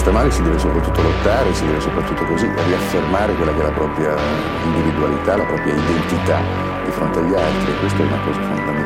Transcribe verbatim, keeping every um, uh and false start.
fatta male si deve soprattutto lottare, si deve soprattutto così riaffermare quella che è la propria individualità, la propria identità di fronte agli altri, e questa è una cosa fondamentale.